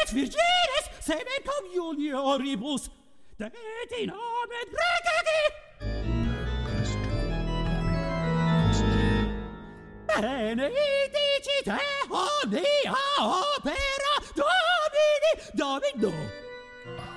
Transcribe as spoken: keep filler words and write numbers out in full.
et virgines sementum Julioribus, et in amen regegi. Bene dicite omnia opera Domini Domino.